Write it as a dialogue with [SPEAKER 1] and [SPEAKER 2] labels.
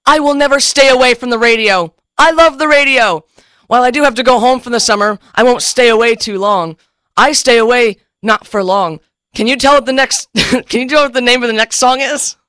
[SPEAKER 1] I will never stay away from the radio. I love the radio. While I do have to go home for the summer, I won't stay away too long. I stay away not for long. Can you tell what the name of the next song is?